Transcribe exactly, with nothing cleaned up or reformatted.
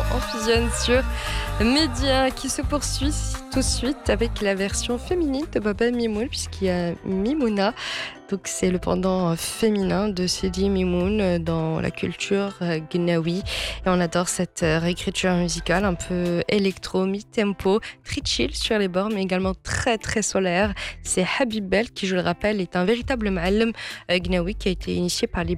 on fusionne sur Média qui se poursuit tout de suite avec la version féminine de Baba Mimoun puisqu'il y a Mimouna. Donc c'est le pendant féminin de Sidi Mimoun dans la culture gnawi. Et on adore cette réécriture musicale un peu électro, mi-tempo, très chill sur les bords mais également très très solaire. C'est Habib Bel qui, je le rappelle, est un véritable ma'allem gnawi qui a été initié par les